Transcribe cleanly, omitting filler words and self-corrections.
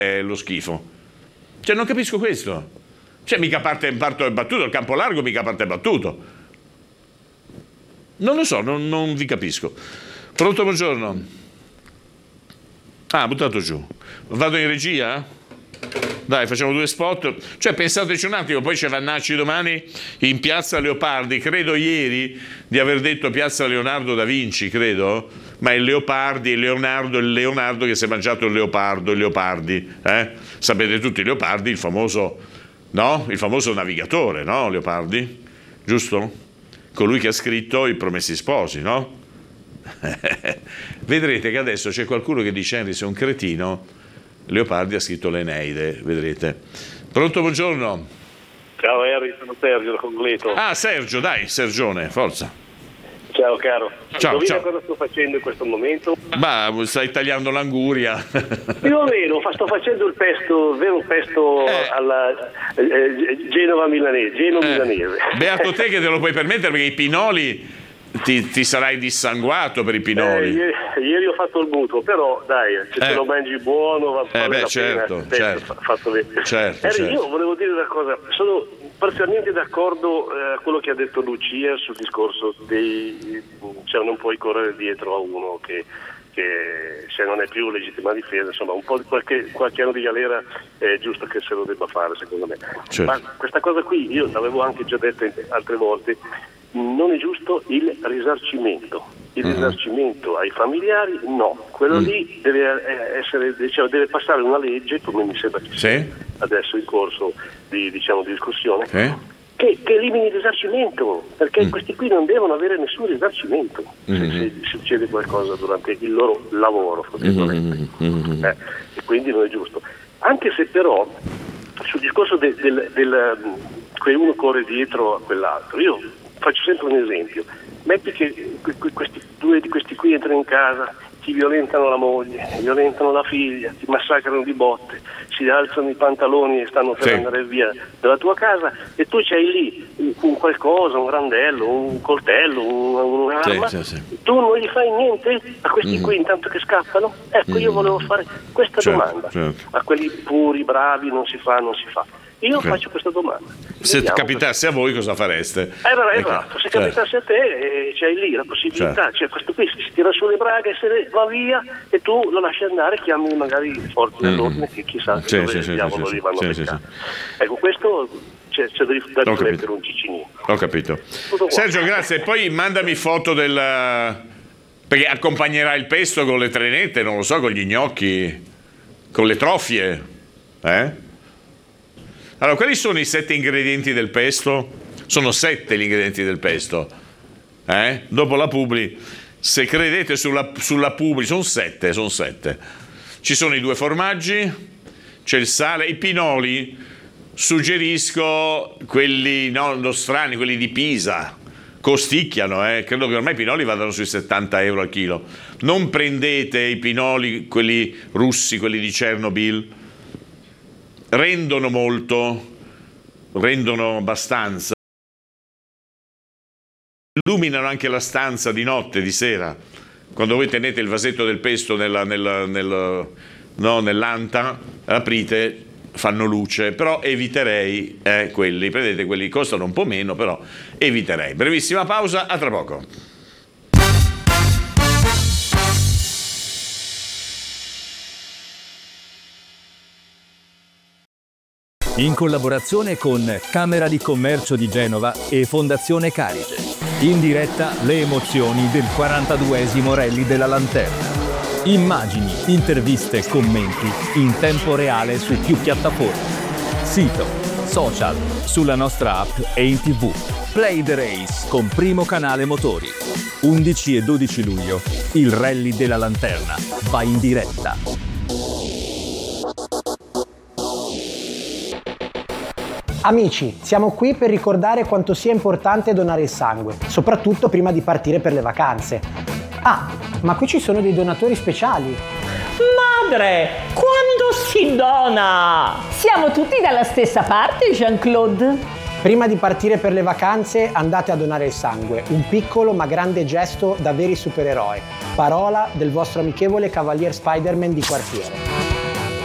lo schifo. Cioè, non capisco questo. Cioè, mica parte parto è battuto, il campo largo mica parte è battuto. Non lo so, non vi capisco. Pronto, buongiorno. Buttato giù. Vado in regia? Dai, facciamo 2 spot. Cioè, pensateci un attimo, poi c'è Vannacci domani in Piazza Leopardi. Credo ieri di aver detto Piazza Leonardo da Vinci, credo. Ma il Leopardi, il Leonardo che si è mangiato il leopardo, il Leopardi. Sapete tutti Leopardi, il famoso navigatore, no? Leopardi, giusto? Colui che ha scritto I Promessi Sposi, no? Vedrete che adesso c'è qualcuno che dice Henry sei un cretino. Leopardi ha scritto l'Eneide, vedrete. Pronto, buongiorno. Ciao Henry, sono Sergio da Congleto. Sergio, dai, Sergione, forza. Ciao caro. Ciao. Cosa sto facendo in questo momento? Stai tagliando l'anguria. Più o meno, sto facendo il vero pesto alla Genova milanese. Beato te che te lo puoi permettere, perché i pinoli ti sarai dissanguato per i pinoli. Ieri ho fatto il mutuo, però dai, se te lo mangi buono va bene. Certo. Fatto bene. Certo. Io volevo dire una cosa, sono parzialmente d'accordo a quello che ha detto Lucia sul discorso cioè non puoi correre dietro a uno che se non è più legittima difesa, insomma un po' di qualche anno di galera è giusto che se lo debba fare, secondo me. Certo. Ma questa cosa qui io l'avevo anche già detta altre volte, non è giusto il risarcimento. Il risarcimento ai familiari no, quello lì deve passare una legge, come mi sembra che sia adesso in corso di discussione, che elimini il risarcimento, perché questi qui non devono avere nessun risarcimento se succede qualcosa durante il loro lavoro, e quindi non è giusto. Anche se però sul discorso che uno corre dietro a quell'altro, io faccio sempre un esempio. Metti che due di questi qui entrano in casa, ti violentano la moglie, violentano la figlia, ti massacrano di botte, si alzano i pantaloni e stanno per andare via dalla tua casa, e tu c'hai lì un qualcosa, un randello, un coltello, un'arma, tu non gli fai niente a questi qui intanto che scappano? Ecco, io volevo fare questa domanda a quelli puri, bravi, non si fa. Io faccio questa domanda. Se capitasse a voi cosa fareste? Esatto. Se capitasse a te c'hai lì la possibilità, cioè questo qui si tira su le braghe e se ne va via e tu lo lasci andare, chiami magari i forti dell'ordine che chissà dove diavolo li vanno a beccare. Ecco, questo c'è da riflettere un cicinino. Ho capito. Sergio, grazie. Poi mandami foto perché accompagnerà il pesto con le trenette, non lo so, con gli gnocchi, con le trofie, Allora, quali sono i 7 ingredienti del pesto? Sono 7 gli ingredienti del pesto. Dopo la Publi, se credete sulla Publi, sono 7. Ci sono i 2 formaggi, c'è il sale, i pinoli, suggerisco quelli nostrani, quelli di Pisa, costicchiano, credo che ormai i pinoli vadano sui 70 euro al chilo. Non prendete i pinoli, quelli russi, quelli di Chernobyl. Rendono abbastanza, illuminano anche la stanza di notte, di sera, quando voi tenete il vasetto del pesto nell'anta, aprite, fanno luce, però eviterei quelli, prendete quelli, costano un po' meno, però eviterei. Brevissima pausa, a tra poco. In collaborazione con Camera di Commercio di Genova e Fondazione Carige. In diretta le emozioni del 42esimo Rally della Lanterna. Immagini, interviste, commenti in tempo reale su più piattaforme. Sito, social, sulla nostra app e in TV. Play the Race con Primo Canale Motori. 11 e 12 luglio, il Rally della Lanterna va in diretta. Amici, siamo qui per ricordare quanto sia importante donare il sangue, soprattutto prima di partire per le vacanze. Ma qui ci sono dei donatori speciali. Madre, quando si dona? Siamo tutti dalla stessa parte, Jean-Claude. Prima di partire per le vacanze andate a donare il sangue, un piccolo ma grande gesto da veri supereroi. Parola del vostro amichevole Cavalier Spider-Man di quartiere.